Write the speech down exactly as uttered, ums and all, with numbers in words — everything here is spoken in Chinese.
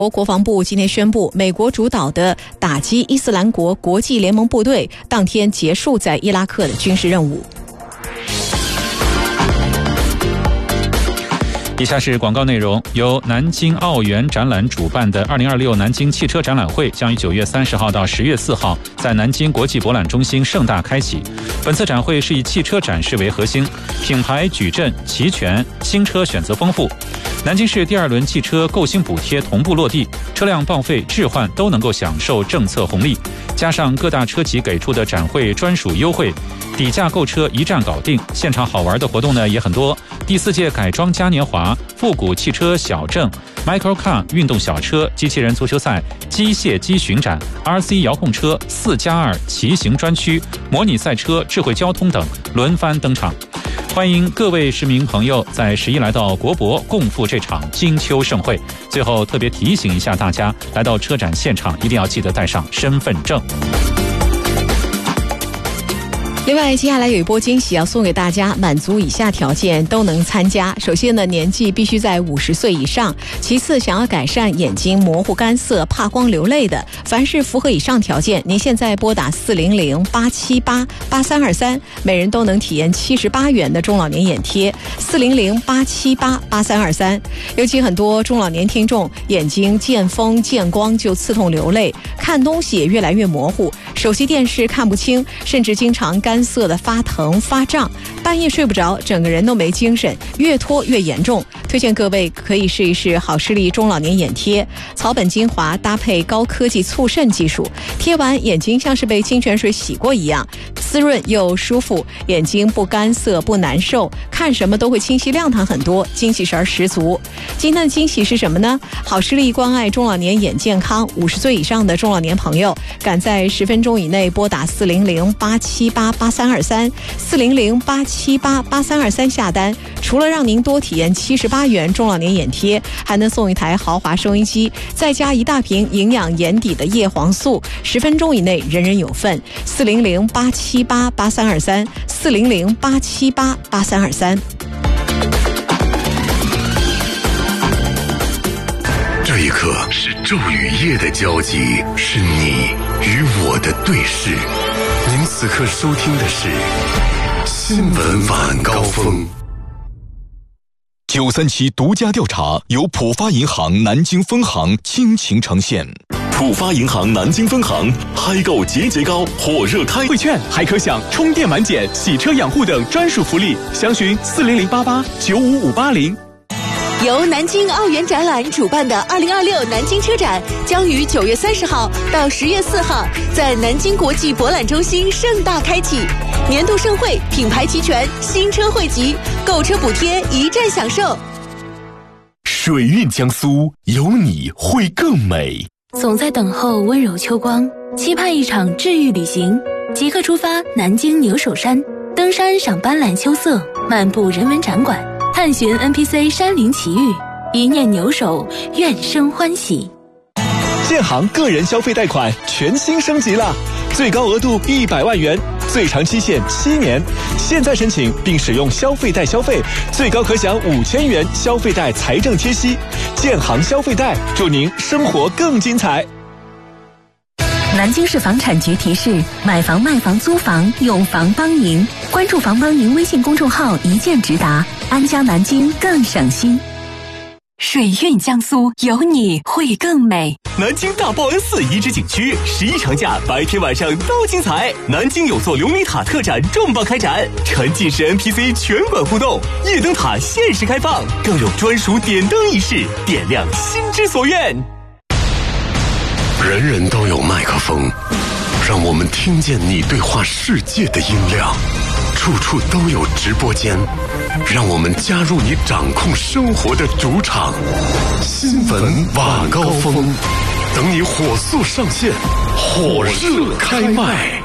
国国防部今天宣布，美国主导的打击伊斯兰国国际联盟部队当天结束在伊拉克的军事任务。 以下是广告内容。由南京奥园展览主办的二零二六南京汽车展览会将于九月三十号到十月四号在南京国际博览中心盛大开启。本次展会是以汽车展示为核心，品牌矩阵齐全，新车选择丰富。南京市第二轮汽车购新补贴同步落地，车辆报废置换都能够享受政策红利，加上各大车企给出的展会专属优惠，底价购车一站搞定。现场好玩的活动呢也很多，第四届改装嘉年华、复古汽车小镇、Microcar 运动小车、机器人足球赛、机械机巡展、R C 遥控车、四加二骑行专区、模拟赛车、智慧交通等轮番登场。欢迎各位市民朋友在十一来到国博共赴这场金秋盛会。最后特别提醒一下大家，来到车展现场一定要记得带上身份证。 另外，接下来有一波惊喜要送给大家，满足以下条件都能参加。首先呢，年纪必须在五十岁以上；其次，想要改善眼睛模糊干涩、怕光流泪的，凡是符合以上条件，您现在拨打四零零八七八八三二三，每人都能体验七十八元的中老年眼贴。四零零八七八八三二三。尤其很多中老年听众眼睛见风见光就刺痛流泪，看东西也越来越模糊，手机电视看不清，甚至经常干涩的发疼发胀，半夜睡不着，整个人都没精神，越拖越严重。推荐各位可以试一试好视力中老年眼贴，草本精华搭配高科技促渗技术，贴完眼睛像是被清泉水洗过一样，滋润又舒服，眼睛不干涩不难受，看什么都会清晰亮堂很多，精气神十足。今天的惊喜是什么呢？好视力关爱中老年眼健康，五十岁以上的中老年朋友，赶在十分钟以内拨打四零零八七八八三二三，四零零八七八八三二三下单，除了让您多体验七十八元中老年眼贴，还能送一台豪华收音机，再加一大瓶营养眼底的叶黄素，十分钟以内人人有份。四零零八七八八三二三，四零零八七八八三二三。 这一刻是昼与夜的交集，是你与我的对视。您此刻收听的是新闻晚高峰。 九三七独家调查由浦发银行南京分行倾情呈现。 浦发银行南京分行嗨购节节高，火热开汇券，还可享充电满减、洗车养护等专属福利。详询四零零八八九五五八零。 由南京奥园展览主办的二零二六南京车展将于九月三十号到十月四号在南京国际博览中心盛大开启。年度盛会，品牌齐全，新车汇集，购车补贴一站享受。 水韵江苏，有你会更美。 总在等候温柔秋光，期盼一场治愈旅行。即刻出发南京牛首山，登山赏斑斓秋色，漫步人文展馆，探寻 N P C 山林奇遇，一念牛首，愿生欢喜。 建行个人消费贷款全新升级了，最高额度一百万元，最长期限七年。现在申请并使用消费贷消费，最高可享五千元消费贷财政贴息。建行消费贷，祝您生活更精彩。 南京市房产局提示：买房、卖房、租房，有房帮您。关注房帮您微信公众号，一键直达，安家南京更省心。水韵江苏，有你会更美。 南京大报恩寺遗址景区十一长假，白天晚上都精彩。南京有座琉璃塔特展重磅开展，沉浸式 N P C 全馆互动，夜灯塔限时开放，更有专属点灯仪式，点亮心之所愿。 人人都有麦克风，让我们听见你对话世界的音量。处处都有直播间，让我们加入你掌控生活的主场。新闻晚高峰，等你火速上线，火热开麦。